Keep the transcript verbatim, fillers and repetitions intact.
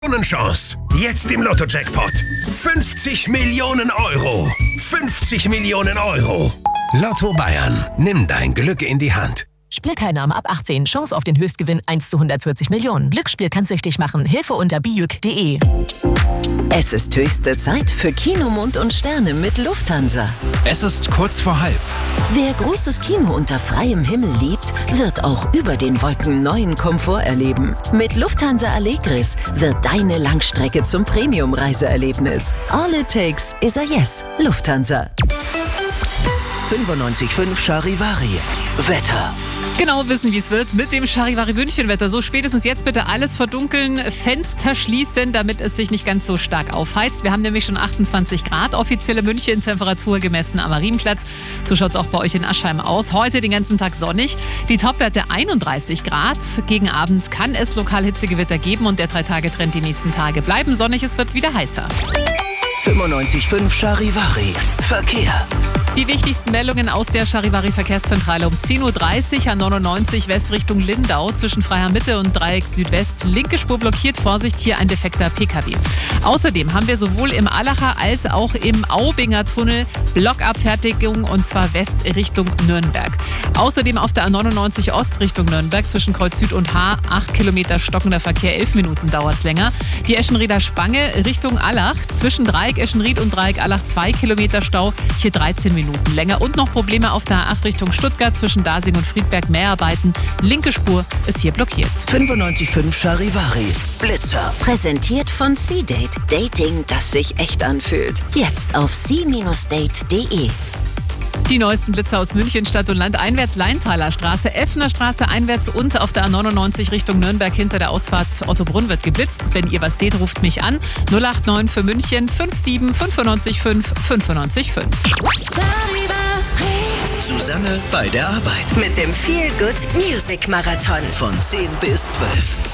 Chance. Jetzt im Lotto-Jackpot. fünfzig Millionen Euro. fünfzig Millionen Euro. Lotto Bayern. Nimm dein Glück in die Hand. Spielteilnahme ab achtzehn. Chance auf den Höchstgewinn eins zu hundertvierzig Millionen. Glücksspiel kann süchtig machen. Hilfe unter bijuk punkt de. Es ist höchste Zeit für Kino, Mond und Sterne mit Lufthansa. Es ist kurz vor halb. Wer großes Kino unter freiem Himmel liebt, wird auch über den Wolken neuen Komfort erleben. Mit Lufthansa Allegris wird deine Langstrecke zum Premium-Reiseerlebnis. All it takes is a yes. Lufthansa. fünfundneunzig Komma fünf Charivari. Wetter. Genau wissen, wie es wird mit dem Charivari-München-Wetter. So spätestens jetzt bitte alles verdunkeln, Fenster schließen, damit es sich nicht ganz so stark aufheizt. Wir haben nämlich schon achtundzwanzig Grad, offizielle München-Temperatur gemessen am Marienplatz. So schaut es auch bei euch in Aschheim aus. Heute den ganzen Tag sonnig. Die Topwerte einunddreißig Grad. Gegen Abend kann es lokal Hitzegewitter geben und der Drei-Tage-Trend die nächsten Tage bleiben sonnig. Es wird wieder heißer. fünfundneunzig Komma fünf Charivari. Verkehr. Die wichtigsten Meldungen aus der Charivari-Verkehrszentrale um zehn Uhr dreißig an neunundneunzig West Richtung Lindau zwischen Freiherr Mitte und Dreieck Südwest. Linke Spur blockiert, Vorsicht, hier ein defekter P K W. Außerdem haben wir sowohl im Allacher als auch im Aubinger Tunnel Blockabfertigung und zwar West Richtung Nürnberg. Außerdem auf der A neunundneunzig Ost Richtung Nürnberg zwischen Kreuz Süd und H acht Kilometer stockender Verkehr, elf Minuten dauert es länger. Die Eschenrieder Spange Richtung Allach zwischen Dreieck Eschenried und Dreieck Allach zwei Kilometer Stau, hier dreizehn Minuten länger. Und noch Probleme auf der A acht Richtung Stuttgart zwischen Dasing und Friedberg, Mehrarbeiten. Linke Spur ist hier blockiert. fünfundneunzig Komma fünf Charivari. Blitzer. Präsentiert von C-Date. Dating, das sich echt anfühlt. Jetzt auf c Date punkt de. Die neuesten Blitzer aus München, Stadt und Land. Einwärts Leintaler Straße, Effner Straße einwärts und auf der A neunundneunzig Richtung Nürnberg hinter der Ausfahrt Ottobrunn wird geblitzt. Wenn ihr was seht, ruft mich an. null acht neun für München fünf sieben fünfundneunzig fünf fünfundneunzig fünf. Susanne bei der Arbeit. Mit dem Feel Good Music Marathon. Von zehn bis zwölf.